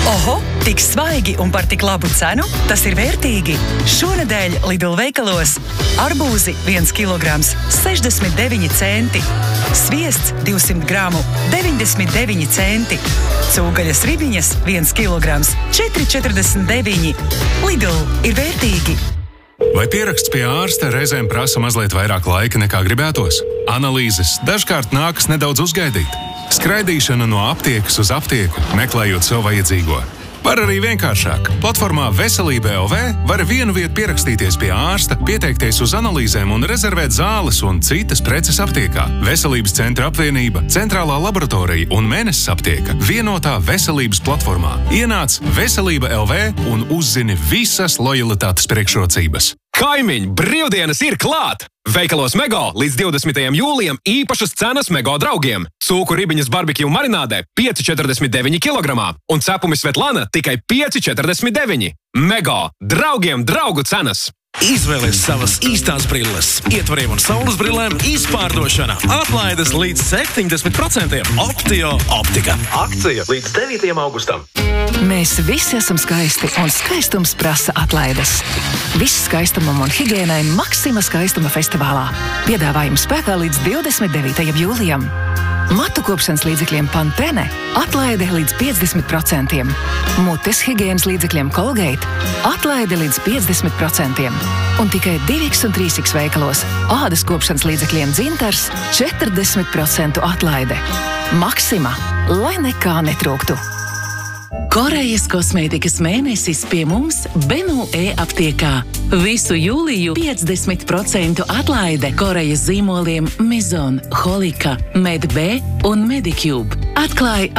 Oho, tik svaigi un par tik labu cenu? Tas ir vērtīgi. Šonedēļ Lidl veikalos arbūzi 1 kilograms 69 centi, sviests 200 gramu 99 centi, cūgaļas ribiņas 1 kilograms 4,49. Lidl ir vērtīgi. Vai pieraksts pie ārsta reizēm prasa mazliet vairāk laika nekā gribētos? Analīzes dažkārt nākas nedaudz uzgaidīt. Skraidīšana no aptiekas uz aptieku, meklējot sev vajadzīgo. Var arī vienkāršāk. Platformā Veselība LV var vienu vietu pierakstīties pie ārsta, pieteikties uz analīzēm un rezervēt zāles un citas preces aptiekā. Veselības centra apvienība, centrālā laboratorija un mēnesis aptieka vienotā veselības platformā. Ienāc Veselība LV un uzzini visas lojalitātes priekšrocības. Kaimiņi, brīvdienas ir klāt! Veikalos Mego līdz 20. jūlijam īpašas cenas Mego draugiem. Cūku ribiņas barbekju marinādē 5,49 kg un cepumi Svetlana tikai 5,49. Mego, draugiem draugu cenas! Izvēlies savas īstās brilles. Ietvariem un saules brillēm izpārdošana. Atlaides līdz 70%. Optio optika. Akcija līdz 9. augustam. Mēs visi esam skaisti, un skaistums prasa atlaides. Viss skaistumam un higiēnai Maxima skaistuma festivālā. Piedāvājums spēkā līdz 29. jūlijam. Matu kopšanas līdzekļiem Pantene atlaide līdz 50%. Mutes higiēnas līdzekļiem Colgate atlaide līdz 50%. Un tikai 2X un 3X veikalos ādas kopšanas līdzekļiem Dzintars 40% atlaide. Maxima, lai nekā netrūktu. Korejas kosmētikas mēnesis pie mums Benu e-aptiekā. Visu jūliju 50% atlaide Korejas zīmoliem Maison, Holika, Med B un Medicube. Atklāj